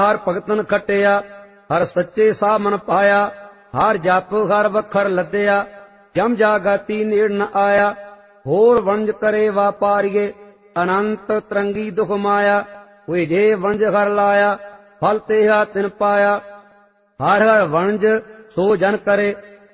ਹਰ ਭਗਤਨ ਖਟਿਆ, ਹਰ ਸੱਚੇ ਸਾਹ ਮਨ ਪਾਇਆ। ਹਰ ਜਪ ਹਰ ਵਖਰ ਲੱਦਿਆ, ਜਮ ਜਾਗਾਤੀ ਨੇੜ ਨ ਆਇਆ। ਹੋਰ ਵਣਜ ਕਰੇ ਵਾਪਾਰੀਏ, ਅਨੰਤ ਤਰੰਗੀ ਦੁਖ ਮਾਇਆ। ਕੋਈ ਜੇ ਵਣਜ ਹਰ ਲਾਇਆ, ਫਲ ਤੇਹਾ ਤਿਨ ਪਾਇਆ। ਹਰ ਹਰ ਵਣਜ ਸੋ ਜਨ ਕਰੇ,